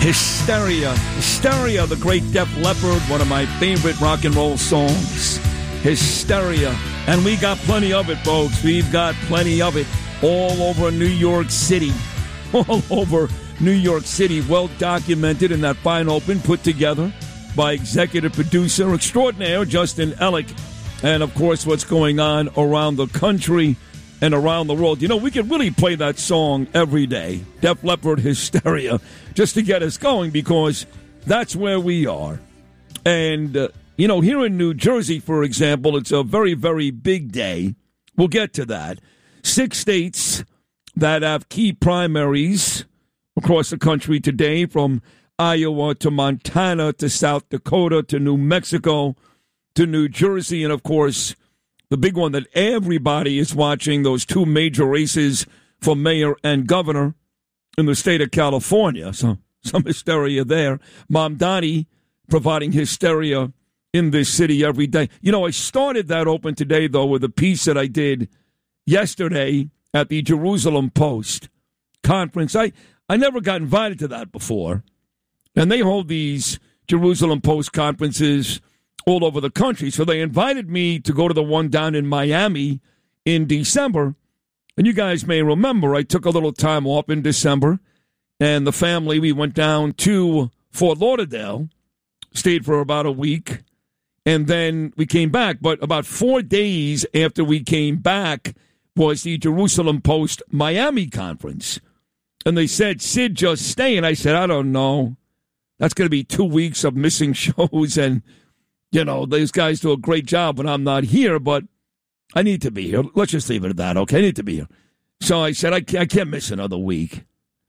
Hysteria. Hysteria, the great Def Leppard, one of my favorite rock and roll songs. Hysteria. And we got plenty of it, folks. We've got plenty of it all over New York City. All over New York City. Well documented in that fine open put together by executive producer extraordinaire Justin Ellick. And, of course, what's going on around the country and around the world. You know, we could really play that song every day, Def Leppard Hysteria, just to get us going because that's where we are. And, you know, here in New Jersey, for example, it's a very, very big day. We'll get to that. 6 states that have key primaries across the country today, from Iowa to Montana to South Dakota to New Mexico to New Jersey, and, of course, the big one that everybody is watching, those 2 major races for mayor and governor in the state of California. So some hysteria there. Mamdani providing hysteria in this city every day. You know, I started that open today, though, with a piece that I did yesterday at the Jerusalem Post conference. I never got invited to that before. And they hold these Jerusalem Post conferences all over the country. So they invited me to go to the one down in Miami in December. And you guys may remember I took a little time off in December. And the family, we went down to Fort Lauderdale, stayed for about a week. And then we came back. But about 4 days after we came back was the Jerusalem Post Miami conference. And they said, Sid, just stay. And I said, I don't know. That's going to be 2 weeks of missing shows. And, you know, these guys do a great job when I'm not here, but I need to be here. Let's just leave it at that, okay? I need to be here. So I said, I can't miss another week.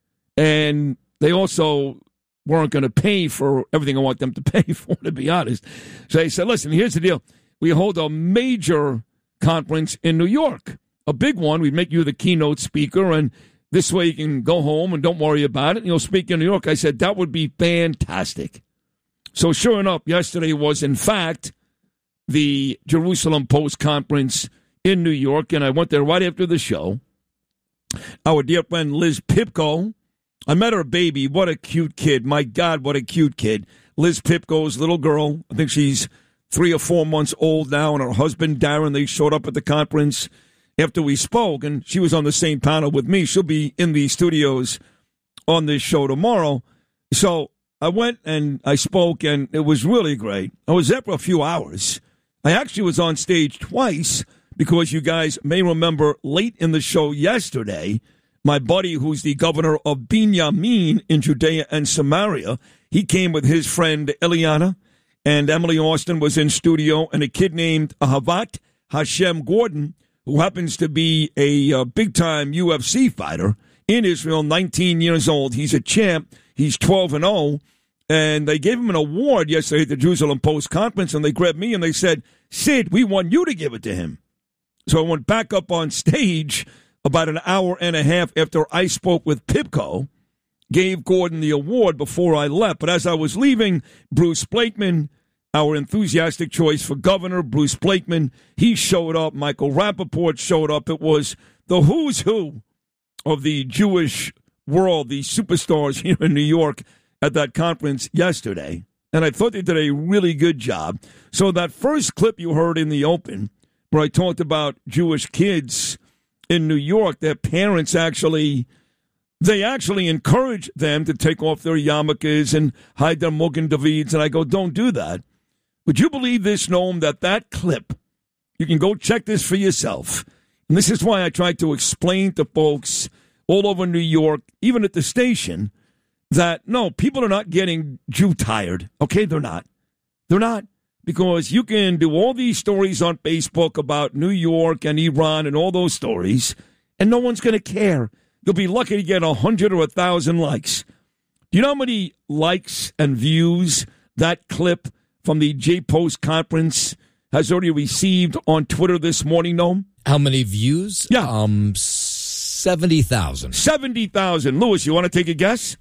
And they also weren't going to pay for everything I want them to pay for, to be honest. So they said, listen, here's the deal. We hold a major conference in New York, a big one. We make you the keynote speaker, and this way you can go home and don't worry about it. You'll speak in New York. I said, that would be fantastic. So sure enough, yesterday was, in fact, the Jerusalem Post conference in New York, and I went there right after the show. Our dear friend Liz Pipko, I met her baby. What a cute kid. My God, what a cute kid. Liz Pipko's little girl. I think she's 3 or 4 months old now, and her husband, Darren, they showed up at the conference after we spoke, and she was on the same panel with me. She'll be in the studios on this show tomorrow. So I went and I spoke, and it was really great. I was there for a few hours. I actually was on stage twice because you guys may remember late in the show yesterday, my buddy who's the governor of Binyamin in Judea and Samaria, he came with his friend Eliana, and Emily Austin was in studio, and a kid named Ahavat Hashem Gordon, who happens to be a big-time UFC fighter in Israel, 19 years old. He's a champ. He's 12-0. And they gave him an award yesterday at the Jerusalem Post conference, and they grabbed me and they said, Sid, we want you to give it to him. So I went back up on stage about an hour and a half after I spoke with Pipko, gave Gordon the award before I left. But as I was leaving, Bruce Blakeman, our enthusiastic choice for governor, Bruce Blakeman, he showed up. Michael Rappaport showed up. It was the who's who of the Jewish world, the superstars here in New York, at that conference yesterday, and I thought they did a really good job. So that first clip you heard in the open, where I talked about Jewish kids in New York, their parents actually encourage them to take off their yarmulkes and hide their Mogen Davids, and I go, don't do that. Would you believe this, Noam, that clip, you can go check this for yourself, and this is why I tried to explain to folks all over New York, even at the station, that, no, people are not getting Jew tired. Okay, they're not. They're not. Because you can do all these stories on Facebook about New York and Iran and all those stories, and no one's going to care. You'll be lucky to get 100 or 1,000 likes. Do you know how many likes and views that clip from the J-Post conference has already received on Twitter this morning, Noam? How many views? Yeah. 70,000. 70,000. Louis, you want to take a guess?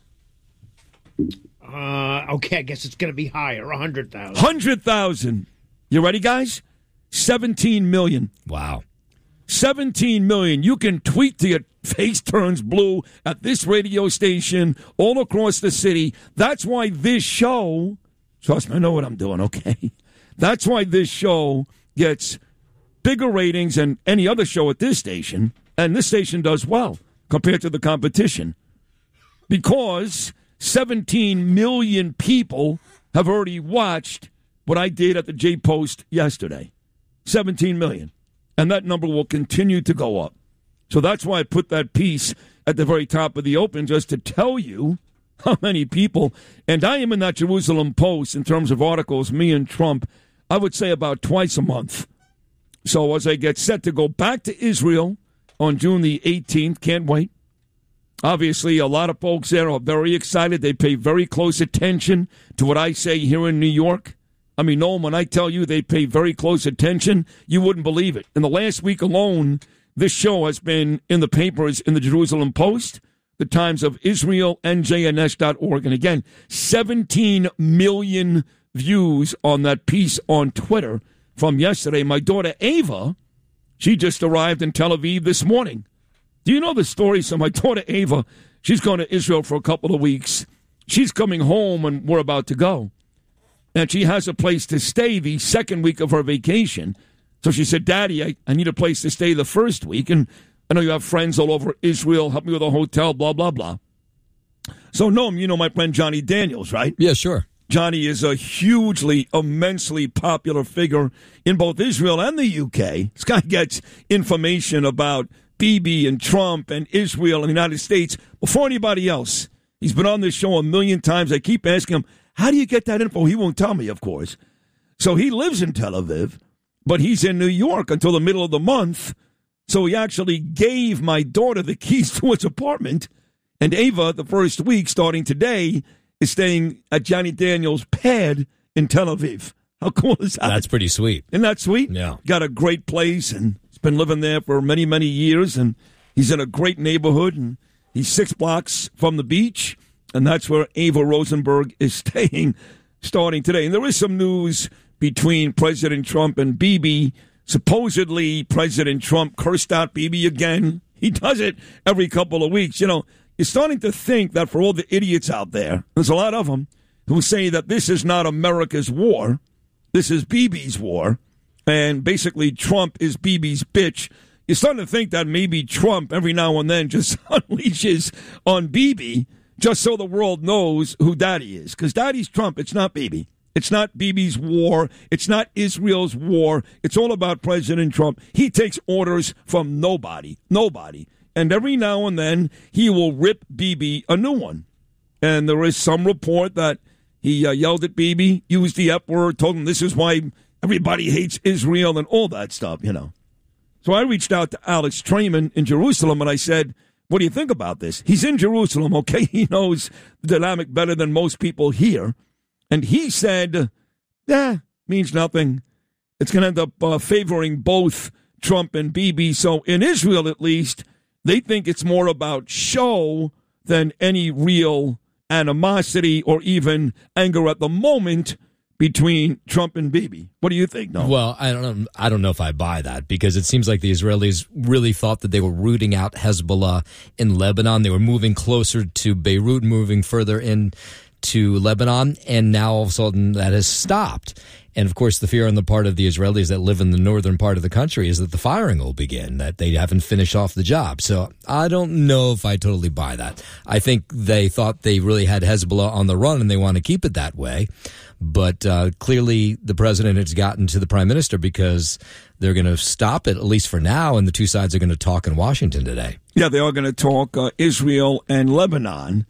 Okay, I guess it's going to be higher, 100,000. 100,000. You ready, guys? 17 million. Wow. 17 million. You can tweet till your face turns blue at this radio station all across the city. That's why this show, trust me, I know what I'm doing, okay? That's why this show gets bigger ratings than any other show at this station, and this station does well compared to the competition. Because 17 million people have already watched what I did at the J-Post yesterday. 17 million. And that number will continue to go up. So that's why I put that piece at the very top of the open, just to tell you how many people. And I am in that Jerusalem Post in terms of articles, me and Trump, I would say about twice a month. So as I get set to go back to Israel on June the 18th, can't wait. Obviously, a lot of folks there are very excited. They pay very close attention to what I say here in New York. I mean, Noam, when I tell you they pay very close attention, you wouldn't believe it. In the last week alone, this show has been in the papers, in the Jerusalem Post, the Times of Israel, njns.org. And again, 17 million views on that piece on Twitter from yesterday. My daughter Ava, she just arrived in Tel Aviv this morning. Do you know the story? So my daughter Ava, she's going to Israel for a couple of weeks. She's coming home and we're about to go. And she has a place to stay the second week of her vacation. So she said, Daddy, I need a place to stay the first week. And I know you have friends all over Israel. Help me with a hotel, blah, blah, blah. So, Noam, you know my friend Johnny Daniels, right? Yeah, sure. Johnny is a hugely, immensely popular figure in both Israel and the UK. This guy gets information about Bibi and Trump and Israel and the United States before anybody else. He's been on this show a million times. I keep asking him, how do you get that info? He won't tell me, of course. So he lives in Tel Aviv, but he's in New York until the middle of the month. So he actually gave my daughter the keys to his apartment. And Ava, the first week, starting today, is staying at Johnny Daniels' pad in Tel Aviv. How cool is that? That's pretty sweet. Isn't that sweet? Yeah. Got a great place, and he's been living there for many, many years. And he's in a great neighborhood, and he's 6 blocks from the beach. And that's where Ava Rosenberg is staying starting today. And there is some news between President Trump and Bibi. Supposedly, President Trump cursed out Bibi again. He does it every couple of weeks. You know, you're starting to think that for all the idiots out there, there's a lot of them, who say that this is not America's war. This is Bibi's war. And basically, Trump is Bibi's bitch. You're starting to think that maybe Trump every now and then just unleashes on Bibi, just so the world knows who Daddy is. Because Daddy's Trump. It's not Bibi. It's not Bibi's war. It's not Israel's war. It's all about President Trump. He takes orders from nobody. Nobody. And every now and then, he will rip Bibi a new one. And there is some report that he yelled at Bibi, used the F word, told him this is why everybody hates Israel and all that stuff, you know. So I reached out to Alex Trayman in Jerusalem, and I said, what do you think about this? He's in Jerusalem, okay? He knows the dynamic better than most people here. And he said, means nothing. It's going to end up favoring both Trump and Bibi. So in Israel, at least, they think it's more about show than any real animosity or even anger at the moment between Trump and Bibi. What do you think, Noam? Well, I don't know if I buy that, because it seems like the Israelis really thought that they were rooting out Hezbollah in Lebanon. They were moving closer to Beirut, moving further into Lebanon, and now all of a sudden that has stopped. And, of course, the fear on the part of the Israelis that live in the northern part of the country is that the firing will begin, that they haven't finished off the job. So I don't know if I totally buy that. I think they thought they really had Hezbollah on the run, and they want to keep it that way. But clearly the president has gotten to the prime minister because they're going to stop it, at least for now, and the two sides are going to talk in Washington today. Yeah, they are going to talk Israel and Lebanon.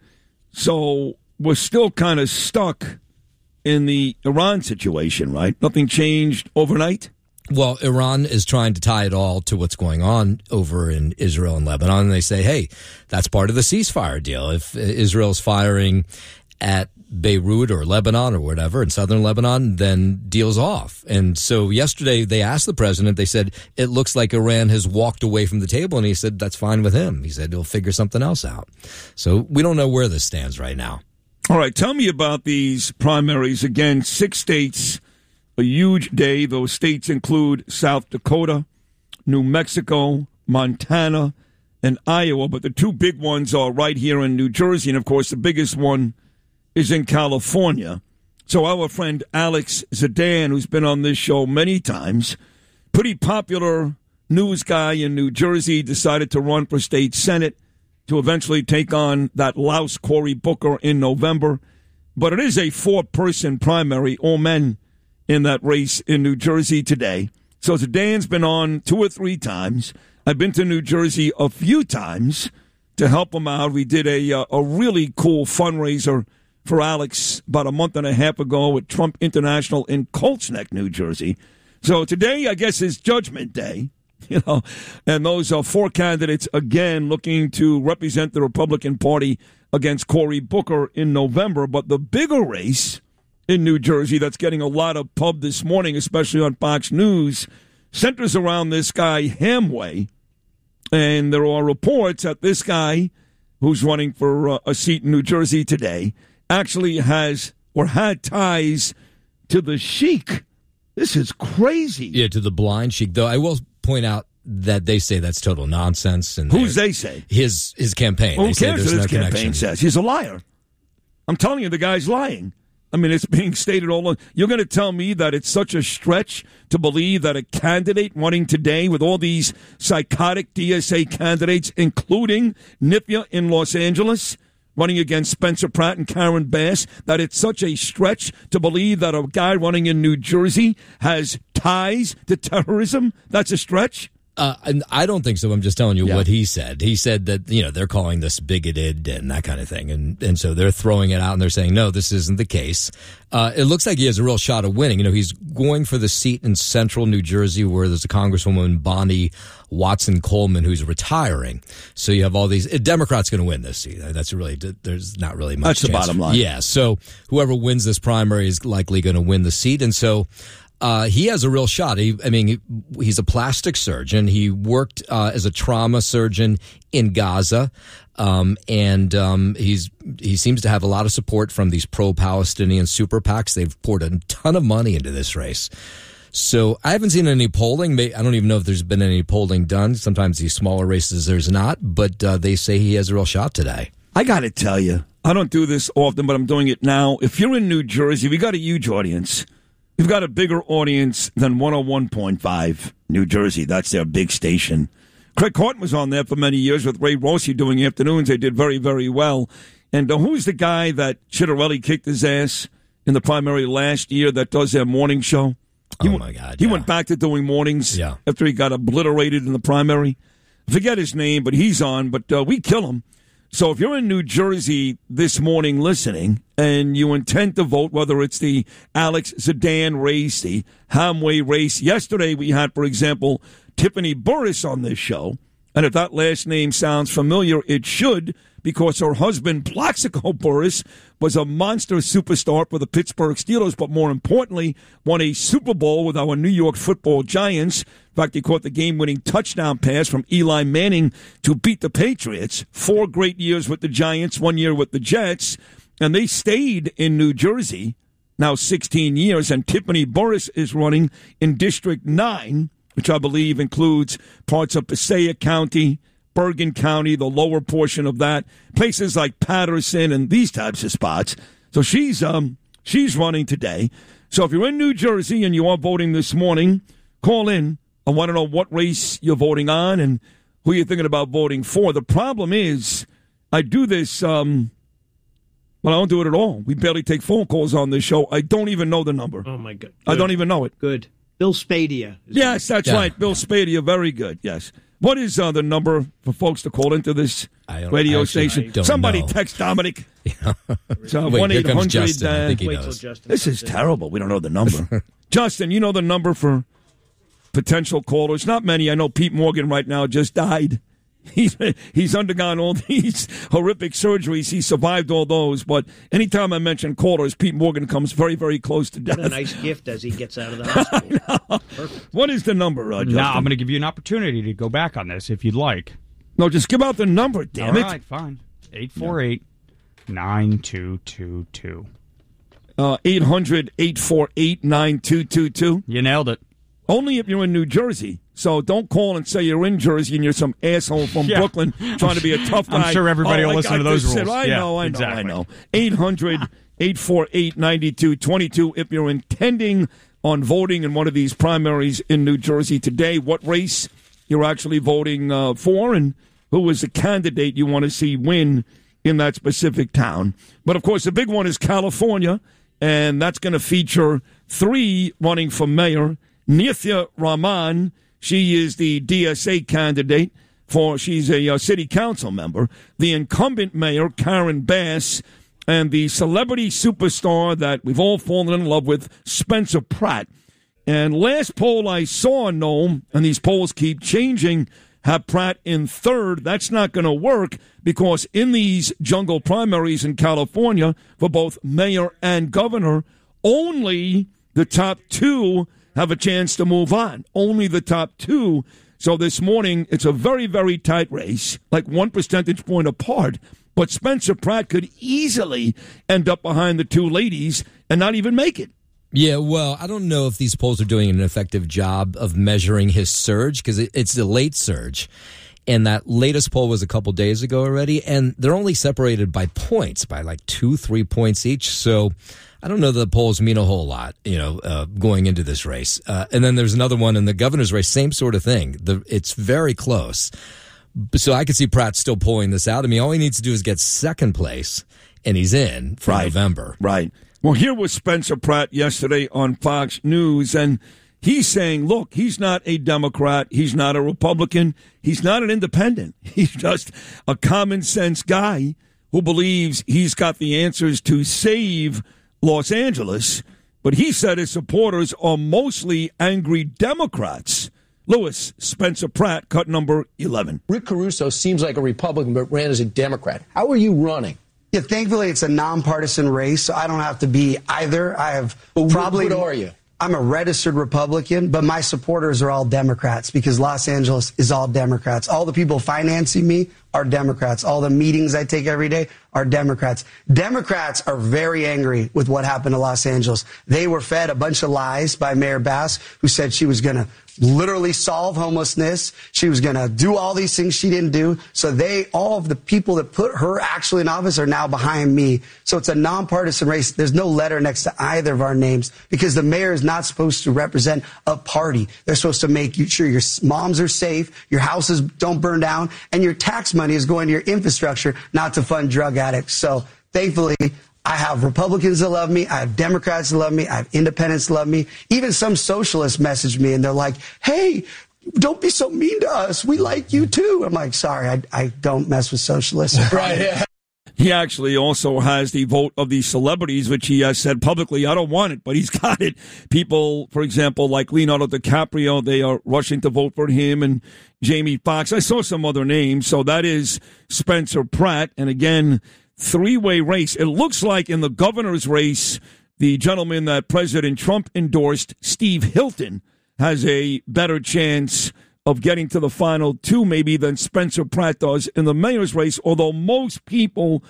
So we're still kind of stuck in the Iran situation, right? Nothing changed overnight? Well, Iran is trying to tie it all to what's going on over in Israel and Lebanon. And they say, hey, that's part of the ceasefire deal. If Israel's firing at Beirut or Lebanon or whatever in southern Lebanon, then deal's off. And so yesterday they asked the president, they said, it looks like Iran has walked away from the table. And he said, that's fine with him. He said, he'll figure something else out. So we don't know where this stands right now. All right, tell me about these primaries. Again, 6 states, a huge day. Those states include South Dakota, New Mexico, Montana, and Iowa. But the two big ones are right here in New Jersey. And, of course, the biggest one is in California. So our friend Alex Zidane, who's been on this show many times, pretty popular news guy in New Jersey, decided to run for state senate to eventually take on that louse Cory Booker in November. But it is a four-person primary, all men in that race in New Jersey today. So Zidane's been on 2 or 3 times. I've been to New Jersey a few times to help him out. We did a really cool fundraiser for Alex about a month and a half ago at Trump International in Colts Neck, New Jersey. So today, I guess, is Judgment Day, and those are 4 candidates, again, looking to represent the Republican Party against Cory Booker in November. But the bigger race in New Jersey that's getting a lot of pub this morning, especially on Fox News, centers around this guy, Hamway. And there are reports that this guy, who's running for a seat in New Jersey today, actually has or had ties to the Sheik. This is crazy. Yeah, to the blind Sheik. Though I will point out that they say that's total nonsense. And who's they say? His campaign. Who they cares say what his campaign connection. says? He's a liar. I'm telling you, the guy's lying. I mean, it's being stated all along. You're going to tell me that it's such a stretch to believe that a candidate running today with all these psychotic DSA candidates, including Nifia in Los Angeles, running against Spencer Pratt and Karen Bass, that it's such a stretch to believe that a guy running in New Jersey has ties to terrorism? That's a stretch? And I don't think so. I'm just telling you what he said. He said that, they're calling this bigoted and that kind of thing. And so they're throwing it out and they're saying, no, this isn't the case. It looks like he has a real shot of winning. He's going for the seat in central New Jersey where there's a Congresswoman, Bonnie Watson Coleman, who's retiring. So you have all these Democrats going to win this seat. That's really, there's not really much That's chance. the bottom line. Yeah. So whoever wins this primary is likely going to win the seat. And so he has a real shot. He's a plastic surgeon. He worked as a trauma surgeon in Gaza, and he seems to have a lot of support from these pro-Palestinian super PACs. They've poured a ton of money into this race. So I haven't seen any polling. I don't even know if there's been any polling done. Sometimes these smaller races there's not, but they say he has a real shot today. I got to tell you, I don't do this often, but I'm doing it now. If you're in New Jersey, we got a huge audience. You've got a bigger audience than 101.5 New Jersey. That's their big station. Craig Horton was on there for many years with Ray Rossi doing afternoons. They did very, very well. And who's the guy that Chitterelli kicked his ass in the primary last year that does their morning show? My God. He went back to doing mornings after he got obliterated in the primary. I forget his name, but he's on. But we kill him. So if you're in New Jersey this morning listening and you intend to vote, whether it's the Alex Zidane race, the Hamway race. Yesterday we had, for example, Tiffany Burris on this show. And if that last name sounds familiar, it should, because her husband, Plaxico Burris, was a monster superstar for the Pittsburgh Steelers, but more importantly, won a Super Bowl with our New York Football Giants. In fact, he caught the game-winning touchdown pass from Eli Manning to beat the Patriots. 4 great years with the Giants, 1 year with the Jets, and they stayed in New Jersey, now 16 years, and Tiffany Burris is running in District 9, which I believe includes parts of Passaic County, Bergen County, the lower portion of that, places like Patterson and these types of spots. So she's running today. So if you're in New Jersey and you are voting this morning, call in. I want to know what race you're voting on and who you're thinking about voting for. The problem is I do this, but I don't do it at all. We barely take phone calls on this show. I don't even know the number. Oh, my God. Good. I don't even know it. Good. Bill Spadia. Yes, that's right. Bill Spadia. Very good. Yes. What is the number for folks to call into this radio station? Somebody text Dominic. So 1-800. I think he knows. This is terrible. We don't know the number. Justin, you know the number for potential callers? Not many. I know Pete Morgan right now just died. He's undergone all these horrific surgeries. He survived all those. But anytime I mention callers, Pete Morgan comes very, very close to death. What a nice gift as he gets out of the hospital. Perfect. What is the number, Justin? Now, I'm going to give you an opportunity to go back on this if you'd like. No, just give out the number, damn it. All right, fine. 848-9222. 800-848-9222. You nailed it. Only if you're in New Jersey. So don't call and say you're in Jersey and you're some asshole from Brooklyn trying to be a tough guy. I'm sure everybody will listen to those rules. I know. 800-848-9222 if you're intending on voting in one of these primaries in New Jersey today, what race you're actually voting for and who is the candidate you want to see win in that specific town. But, of course, the big one is California, and that's going to feature 3 running for mayor. Nithya Raman, she is the DSA candidate she's a city council member. The incumbent mayor, Karen Bass, and the celebrity superstar that we've all fallen in love with, Spencer Pratt. And last poll I saw, Noam, and these polls keep changing, have Pratt in 3rd. That's not going to work because in these jungle primaries in California for both mayor and governor, only the top 2 have a chance to move on. Only the top 2. So this morning, it's a very, very tight race, like 1 percentage point apart. But Spencer Pratt could easily end up behind the 2 ladies and not even make it. Yeah, well, I don't know if these polls are doing an effective job of measuring his surge because it's a late surge. And that latest poll was a couple days ago already, and they're only separated by points, by like 2-3 points each. So I don't know that the polls mean a whole lot, going into this race. And then there's another one in the governor's race, same sort of thing. It's very close. So I could see Pratt still pulling this out. I mean, all he needs to do is get 2nd place, and he's in for November. Right. Well, here was Spencer Pratt yesterday on Fox News, and he's saying, look, he's not a Democrat. He's not a Republican. He's not an independent. He's just a common sense guy who believes he's got the answers to save Los Angeles. But he said his supporters are mostly angry Democrats. Lewis, Spencer Pratt, cut number 11. Rick Caruso seems like a Republican but ran as a Democrat. How are you running? Yeah, thankfully it's a nonpartisan race, so I don't have to be either. I have probably. What are you? I'm a registered Republican, but my supporters are all Democrats because Los Angeles is all Democrats. All the people financing me are Democrats. All the meetings I take every day are Democrats. Democrats are very angry with what happened to Los Angeles. They were fed a bunch of lies by Mayor Bass, who said she was going to literally solve homelessness. She was going to do all these things she didn't do. So all of the people that put her actually in office are now behind me. So it's a nonpartisan race. There's no letter next to either of our names because the mayor is not supposed to represent a party. They're supposed to make sure your moms are safe, your houses don't burn down, and your tax money is going to your infrastructure, not to fund drug addicts. So thankfully, I have Republicans that love me. I have Democrats that love me. I have independents that love me. Even some socialists message me and they're like, hey, don't be so mean to us. We like you too. I'm like, sorry, I don't mess with socialists. Right. Yeah. He actually also has the vote of the celebrities, which he has said publicly, I don't want it, but he's got it. People, for example, like Leonardo DiCaprio, they are rushing to vote for him, and Jamie Foxx. I saw some other names. So that is Spencer Pratt. And again, 3-way race. It looks like in the governor's race, the gentleman that President Trump endorsed, Steve Hilton, has a better chance of getting to the final 2 maybe than Spencer Pratt does in the mayor's race, although most people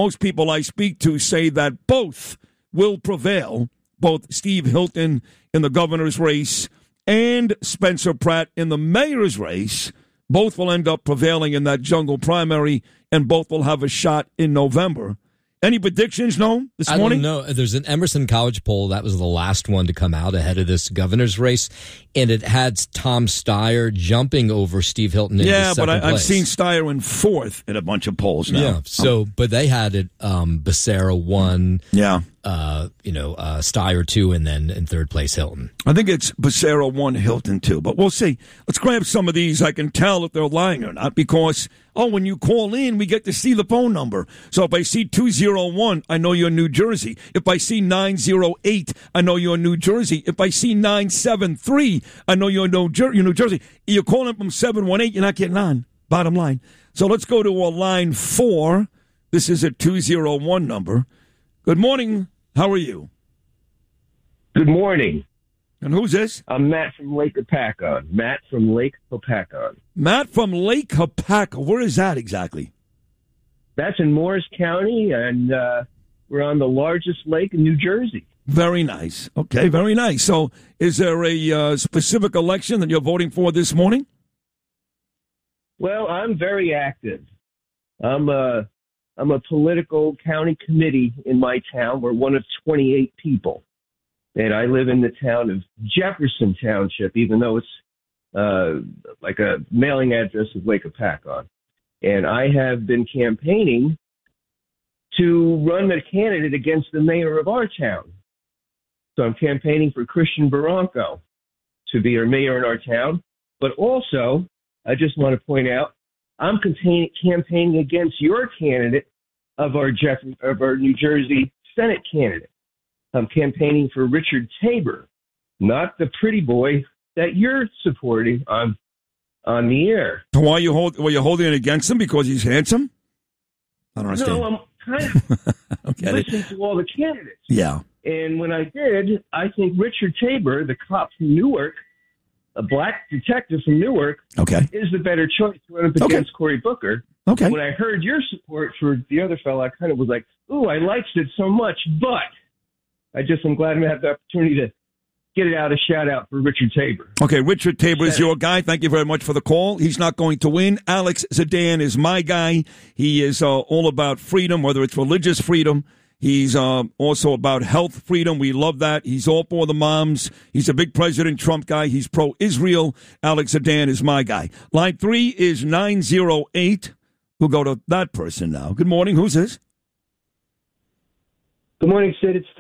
I speak to say that both will prevail, both Steve Hilton in the governor's race and Spencer Pratt in the mayor's race. Both will end up prevailing in that jungle primary, and both will have a shot in November. Any predictions, this morning? I don't know. There's an Emerson College poll. That was the last one to come out ahead of this governor's race, and it had Tom Steyer jumping over Steve Hilton in second place. I've seen Steyer in 4th in a bunch of polls now. Yeah, but they had it Becerra 1, Steyer 2, and then in 3rd place Hilton. I think it's Becerra 1, Hilton 2, but we'll see. Let's grab some of these. I can tell if they're lying or not because, when you call in, we get to see the phone number. So if I see 201, I know you're in New Jersey. If I see 908, I know you're in New Jersey. If I see 973, I know you're in New Jersey. You're calling from 718, you're not getting on, bottom line. So let's go to line 4. This is a 201 number. Good morning. How are you? Good morning. And who's this? I'm Matt from Lake Hopatcong. Matt from Lake Hopatcong. Where is that exactly? That's in Morris County, and we're on the largest lake in New Jersey. Very nice. Okay, very nice. So is there a specific election that you're voting for this morning? Well, I'm very active. I'm a political county committee in my town. We're one of 28 people. And I live in the town of Jefferson Township, even though it's like a mailing address of Lake Hopatcong. And I have been campaigning to run a candidate against the mayor of our town. So I'm campaigning for Christian Barranco to be our mayor in our town. But also, I just want to point out, I'm campaigning against your candidate of our New Jersey Senate candidate. I'm campaigning for Richard Tabor, not the pretty boy that you're supporting on the air. So were you holding it against him because he's handsome? I don't understand. No, I'm kind of listening to all the candidates. Yeah. And when I did, I think Richard Tabor, the cop from Newark, a black detective from Newark, is the better choice to run up against Cory Booker. Okay. When I heard your support for the other fellow, I kind of was like, ooh, I liked it so much, but I'm glad to have the opportunity to get it out, a shout out for Richard Tabor. Okay, Richard Tabor is your guy. Thank you very much for the call. He's not going to win. Alex Zidane is my guy. He is all about freedom, whether it's religious freedom. He's also about health freedom. We love that. He's all for the moms. He's a big President Trump guy. He's pro-Israel. Alex Zidane is my guy. Line 3 is 908. We'll go to that person now. Good morning. Who's this? Good morning, Sid. It's